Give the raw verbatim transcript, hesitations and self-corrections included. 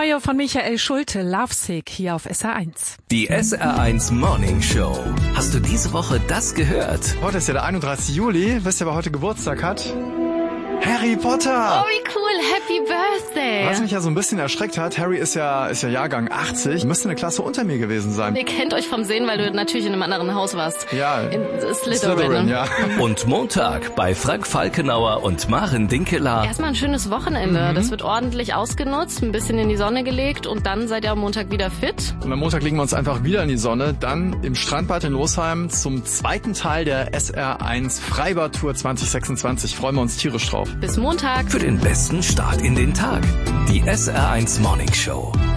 Neue von Michael Schulte, Lovesick, hier auf S R eins. Die S R eins Morning Show. Hast du diese Woche das gehört? Heute ist ja der einunddreißigste Juli. Wisst ihr, wer heute Geburtstag hat? Harry Potter! Oh, wie cool. Happy Birthday. Was mich ja so ein bisschen erschreckt hat, Harry ist ja ist ja Jahrgang achtzig, müsste eine Klasse unter mir gewesen sein. Ihr kennt euch vom Sehen, weil du natürlich in einem anderen Haus warst. Ja, in Slytherin. Slytherin, ja. Und Montag bei Frank Falkenauer und Maren Dinkeler. Erstmal ein schönes Wochenende. Mhm. Das wird ordentlich ausgenutzt, ein bisschen in die Sonne gelegt und dann seid ihr am Montag wieder fit. Und am Montag legen wir uns einfach wieder in die Sonne, dann im Strandbad in Losheim zum zweiten Teil der S R eins Freibad-Tour zwanzig sechsundzwanzig. Freuen wir uns tierisch drauf. Bis Montag. Für den besten Start in den Tag. Die S R eins Morning Show.